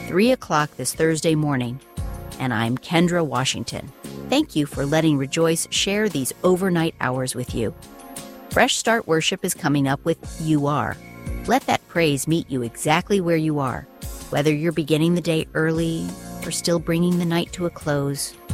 3 o'clock this Thursday morning. And I'm Kendra Washington. Thank you for letting Rejoice share these overnight hours with you. Fresh Start Worship is coming up with You Are. Let that praise meet you exactly where you are, whether you're beginning the day early or still bringing the night to a close.